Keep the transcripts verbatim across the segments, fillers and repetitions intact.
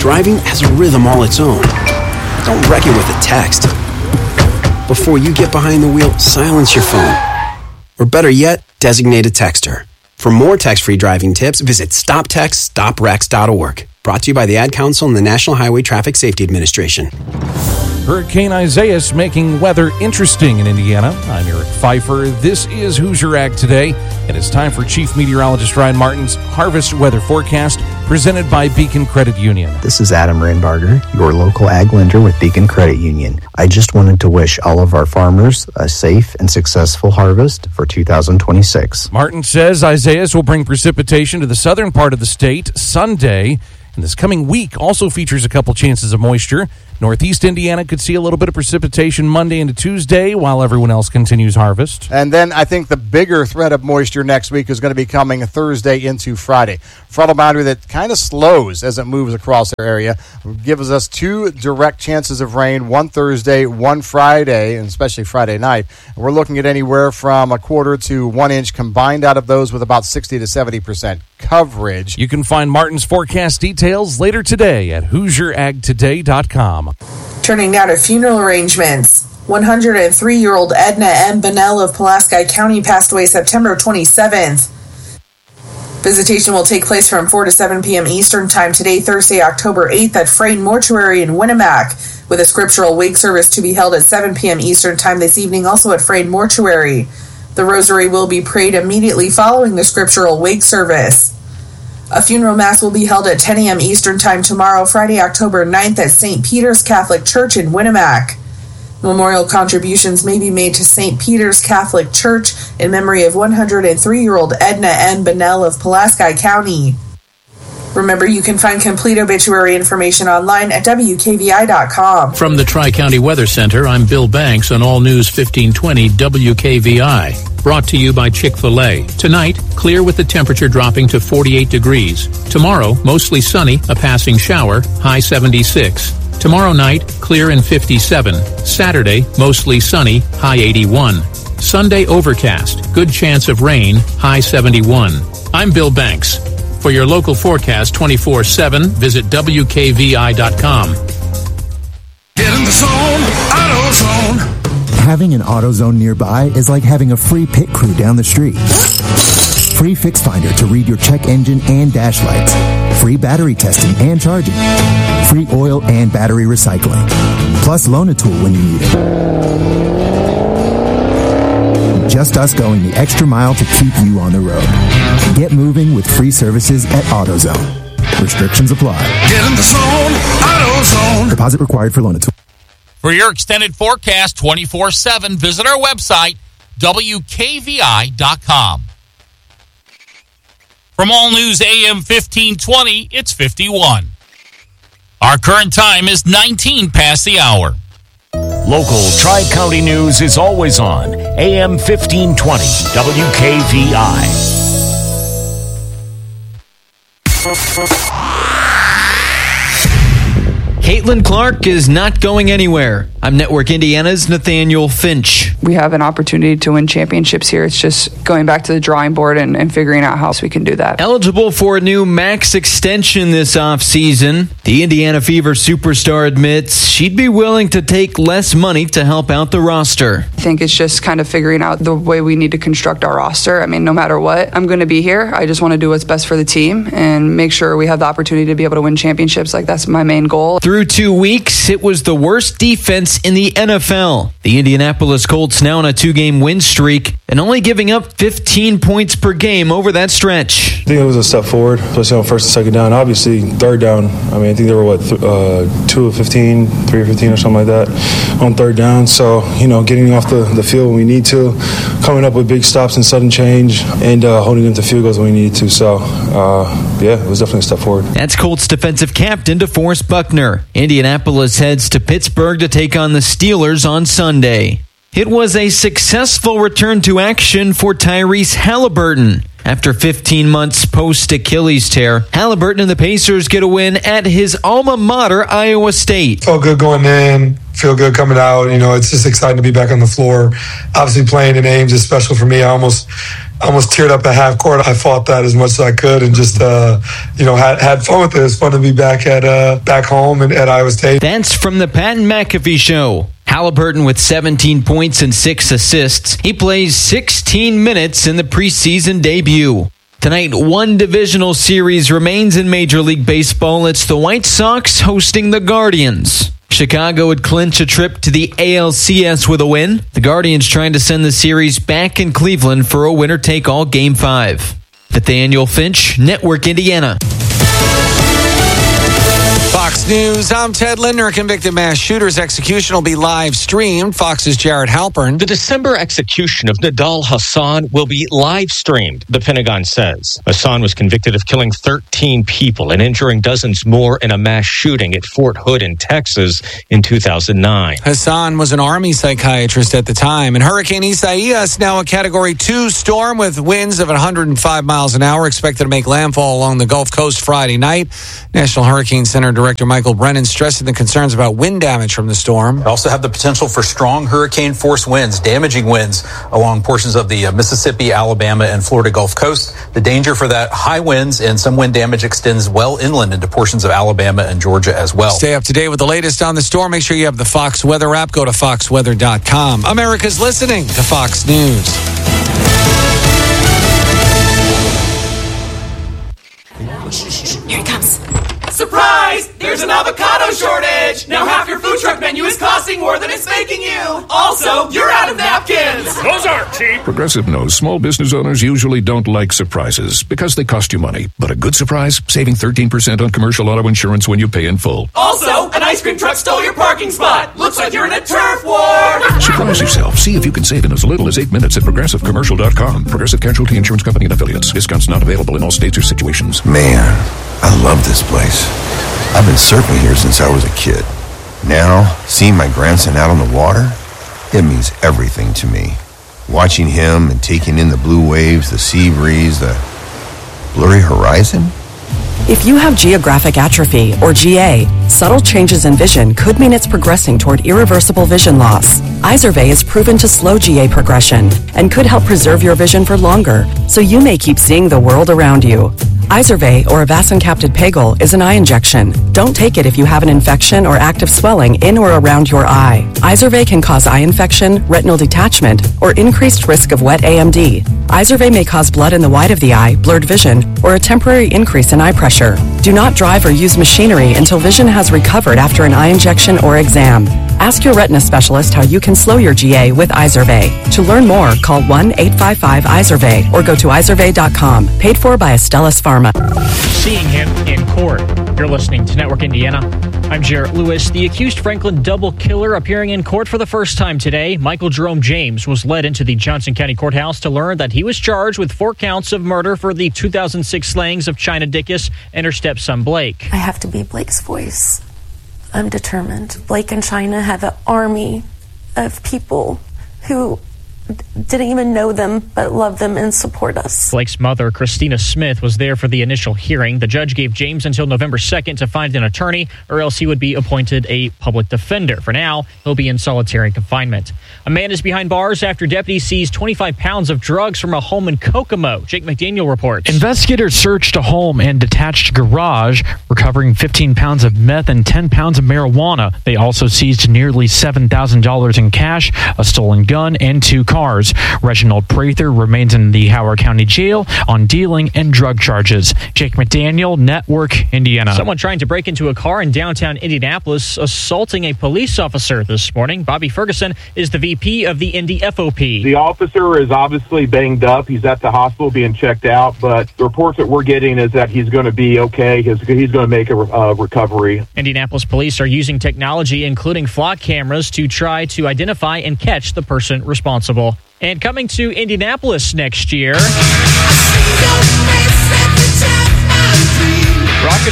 Driving has a rhythm all its own. Don't wreck it with a text. Before you get behind the wheel, silence your phone. Or better yet, designate a texter. For more text-free driving tips, visit stop text stop wrecks dot org. Brought to you by the Ad Council and the National Highway Traffic Safety Administration. Hurricane Isaias making weather interesting in Indiana. I'm Eric Pfeiffer. This is Hoosier Ag Today, and it's time for Chief Meteorologist Ryan Martin's Harvest Weather Forecast, presented by Beacon Credit Union. This is Adam Randbarger, your local ag lender with Beacon Credit Union. I just wanted to wish all of our farmers a safe and successful harvest for two thousand twenty-six. Martin says Isaias will bring precipitation to the southern part of the state Sunday, and this coming week also features a couple chances of moisture. Northeast Indiana could see a little bit of precipitation Monday into Tuesday while everyone else continues harvest. And then I think the bigger threat of moisture next week is going to be coming Thursday into Friday. Frontal boundary that kind of slows as it moves across our area gives us two direct chances of rain, one Thursday, one Friday, and especially Friday night. We're looking at anywhere from a quarter to one inch combined out of those with about sixty to seventy percent coverage. You can find Martin's forecast details later today at hoosier ag today dot com. Turning now to funeral arrangements. one hundred three-year-old Edna M. Bunnell of Pulaski County passed away September twenty-seventh. Visitation will take place from four to seven p.m. Eastern Time today, Thursday, October eighth, at Frayne Mortuary in Winnemac, with a scriptural wake service to be held at seven p.m. Eastern Time this evening, also at Frayne Mortuary. The rosary will be prayed immediately following the scriptural wake service. A funeral mass will be held at ten a.m. Eastern Time tomorrow, Friday, October ninth, at Saint Peter's Catholic Church in Winnemac. Memorial contributions may be made to Saint Peter's Catholic Church in memory of one hundred three-year-old Edna M. Bunnell of Pulaski County. Remember, you can find complete obituary information online at W K V I dot com. From the Tri-County Weather Center, I'm Bill Banks on All News fifteen twenty W K V I. Brought to you by Chick-fil-A. Tonight, clear with the temperature dropping to forty-eight degrees. Tomorrow, mostly sunny, a passing shower, high seventy-six. Tomorrow night, clear and fifty-seven. Saturday, mostly sunny, high eighty-one. Sunday, overcast, good chance of rain, high seventy-one. I'm Bill Banks. For your local forecast twenty-four seven, visit W K V I dot com. Get in the zone, AutoZone. Having an AutoZone nearby is like having a free pit crew down the street. Free Fix Finder to read your check engine and dash lights. Free battery testing and charging. Free oil and battery recycling. Plus Loan-A-Tool when you need it. Just us going the extra mile to keep you on the road. Get moving with free services at AutoZone. Restrictions apply. Get in the zone, AutoZone. Deposit required for Loan-A-Tool. For your extended forecast twenty-four seven, visit our website, W K V I dot com. From All News A M fifteen twenty, it's fifty-one. Our current time is nineteen past the hour. Local Tri-County news is always on A M fifteen twenty W K V I. Caitlin Clark is not going anywhere. I'm Network Indiana's Nathaniel Finch. We have an opportunity to win championships here. It's just going back to the drawing board and, and figuring out how else we can do that. Eligible for a new max extension this offseason, the Indiana Fever superstar admits she'd be willing to take less money to help out the roster. I think it's just kind of figuring out the way we need to construct our roster. I mean, no matter what, I'm going to be here. I just want to do what's best for the team and make sure we have the opportunity to be able to win championships. Like, that's my main goal. Through two weeks, it was the worst defense in the N F L. The Indianapolis Colts now on a two-game win streak and only giving up fifteen points per game over that stretch. I think it was a step forward, especially on first and second down. Obviously, third down, I mean, I think they were, what, th- uh, two of fifteen, three of fifteen or something like that on third down. So, you know, getting off the, the field when we need to, coming up with big stops and sudden change, and uh, holding them to field goals when we needed to. So, uh, yeah, it was definitely a step forward. That's Colts defensive captain DeForest Buckner. Indianapolis heads to Pittsburgh to take on the Steelers on Sunday. It was a successful return to action for Tyrese Halliburton. After fifteen months post-Achilles tear, Halliburton and the Pacers get a win at his alma mater, Iowa State. Felt good going in, feel good coming out. You know, it's just exciting to be back on the floor. Obviously, playing in Ames is special for me. I almost almost teared up at half court. I fought that as much as I could and just, uh, you know, had, had fun with it. It's fun to be back at uh, back home and at Iowa State. That's from the Patton McAfee Show. Halliburton with seventeen points and six assists. He plays sixteen minutes in the preseason debut. Tonight, one divisional series remains in Major League Baseball. It's the White Sox hosting the Guardians. Chicago would clinch a trip to the A L C S with a win. The Guardians trying to send the series back in Cleveland for a winner-take-all Game five. Nathaniel Finch, Network Indiana. Fox News, I'm Ted Linder. A convicted mass shooter's execution will be live streamed. Fox's Jared Halpern. The December execution of Nidal Hasan will be live streamed, the Pentagon says. Hasan was convicted of killing thirteen people and injuring dozens more in a mass shooting at Fort Hood in Texas in two thousand nine. Hasan was an Army psychiatrist at the time. And Hurricane Isaias, now a Category two storm with winds of one hundred five miles an hour, expected to make landfall along the Gulf Coast Friday night. National Hurricane Center Director Michael Brennan stressing the concerns about wind damage from the storm. We also have the potential for strong hurricane force winds, damaging winds along portions of the uh, Mississippi, Alabama, and Florida Gulf Coast. The danger for that high winds and some wind damage extends well inland into portions of Alabama and Georgia as well. Stay up to date with the latest on the storm. Make sure you have the Fox Weather app. Go to fox weather dot com. America's listening to Fox News. Here it comes. Surprise! There's an avocado shortage! Now half your food truck menu is costing more than it's making you! Also, you're out of napkins! Those aren't cheap! Progressive knows small business owners usually don't like surprises because they cost you money. But a good surprise? Saving thirteen percent on commercial auto insurance when you pay in full. Also, an ice cream truck stole your parking spot! Looks like you're in a turf war! Surprise yourself. See if you can save in as little as eight minutes at progressive commercial dot com. Progressive Casualty Insurance Company and Affiliates. Discounts not available in all states or situations. Man, I love this place. I've been surfing here since I was a kid. Now, seeing my grandson out on the water, it means everything to me. Watching him and taking in the blue waves, the sea breeze, the blurry horizon. If you have geographic atrophy, or G A, subtle changes in vision could mean it's progressing toward irreversible vision loss. Izervay is proven to slow G A progression and could help preserve your vision for longer, so you may keep seeing the world around you. Izervay, or avacincaptad pegol, is an eye injection. Don't take it if you have an infection or active swelling in or around your eye. Izervay can cause eye infection, retinal detachment, or increased risk of wet A M D. Izervay may cause blood in the white of the eye, blurred vision, or a temporary increase in eye pressure. Do not drive or use machinery until vision has recovered after an eye injection or exam. Ask your retina specialist how you can slow your G A with Izervay. To learn more, call one eight five five Izervay or go to izervay dot com. Paid for by Astellas Pharma. Seeing him in court. You're listening to Network Indiana. I'm Jarrett Lewis. The accused Franklin double killer appearing in court for the first time today. Michael Jerome James was led into the Johnson County Courthouse to learn that he was charged with four counts of murder for the two thousand six slayings of China Dickus and her stepson Blake. I have to be Blake's voice. I'm determined. Blake and China have an army of people who didn't even know them, but love them and support us. Blake's mother, Christina Smith, was there for the initial hearing. The judge gave James until November second to find an attorney, or else he would be appointed a public defender. For now, he'll be in solitary confinement. A man is behind bars after deputies seized twenty-five pounds of drugs from a home in Kokomo. Jake McDaniel reports. Investigators searched a home and detached garage, recovering fifteen pounds of meth and ten pounds of marijuana. They also seized nearly seven thousand dollars in cash, a stolen gun, and two cars. Reginald Prather remains in the Howard County Jail on dealing and drug charges. Jake McDaniel, Network Indiana. Someone trying to break into a car in downtown Indianapolis, assaulting a police officer this morning. Bobby Ferguson is the V P of the Indy F O P. The officer is obviously banged up. He's at the hospital being checked out, but the reports that we're getting is that he's going to be okay. He's, he's going to make a uh, recovery. Indianapolis police are using technology, including flock cameras, to try to identify and catch the person responsible. And coming to Indianapolis next year, Rock and Roll Hall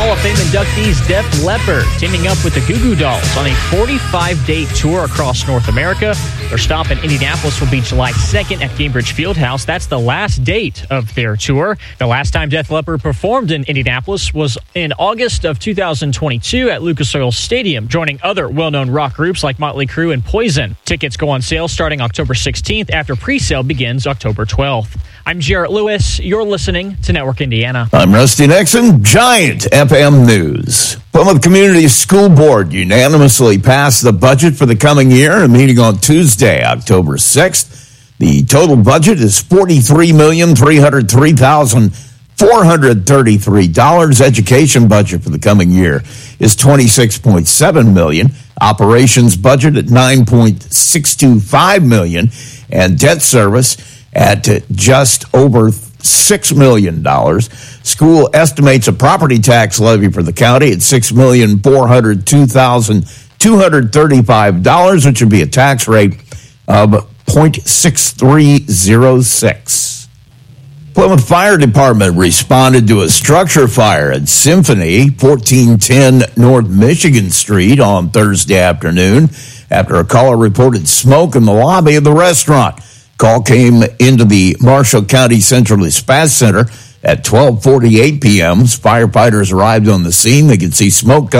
Hall of Fame inductees Def Leppard teaming up with the Goo Goo Dolls on a forty-five date tour across North America. Their stop in Indianapolis will be July second at Gainbridge Fieldhouse. That's the last date of their tour. The last time Def Leppard performed in Indianapolis was in August of two thousand twenty-two at Lucas Oil Stadium, joining other well-known rock groups like Motley Crue and Poison. Tickets go on sale starting October sixteenth after pre-sale begins October twelfth. I'm Jarrett Lewis. You're listening to Network Indiana. I'm Rusty Nixon. Giant F M News. Plymouth Community School Board unanimously passed the budget for the coming year in a meeting on Tuesday, October sixth. The total budget is forty-three million three hundred three thousand four hundred thirty-three dollars. Education budget for the coming year is twenty-six point seven million dollars. Operations budget at nine point six two five million dollars. And debt service at just over six million dollars. School estimates a property tax levy for the county at six million four hundred two thousand two hundred thirty-five dollars, which would be a tax rate of zero point six three zero six. Plymouth Fire Department responded to a structure fire at Symphony, fourteen ten North Michigan Street on Thursday afternoon after a caller reported smoke in the lobby of the restaurant. Call came into the Marshall County Central Dispatch Center at twelve forty-eight p.m. Firefighters arrived on the scene. They could see smoke coming